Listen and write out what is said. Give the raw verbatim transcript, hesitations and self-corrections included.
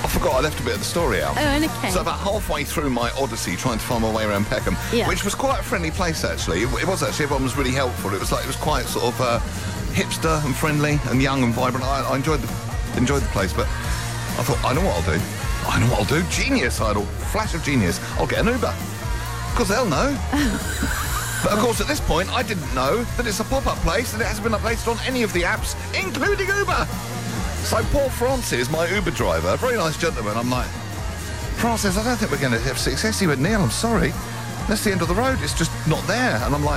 I forgot I left a bit of the story out. Oh, okay. So about halfway through my odyssey trying to find my way around Peckham, Yeah. which was quite a friendly place, actually. It, it was actually, everyone was really helpful. It was like, it was quite sort of uh, hipster and friendly and young and vibrant. I, I enjoyed the enjoyed the place, but I thought, I know what I'll do. I know what I'll do. Genius, idol. Flash of genius. I'll get an Uber. Because they'll know. But of course, at this point, I didn't know that it's a pop-up place and it hasn't been updated on any of the apps, including Uber. So poor Francis, my Uber driver, a very nice gentleman, I'm like, Francis, I don't think we're going to have success here with Neil, I'm sorry. That's the end of the road, it's just not there. And I'm like,